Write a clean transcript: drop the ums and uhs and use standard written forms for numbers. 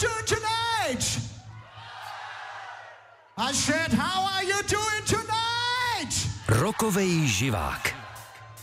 doing tonight? I said, how are you doing tonight? Rokovej živák.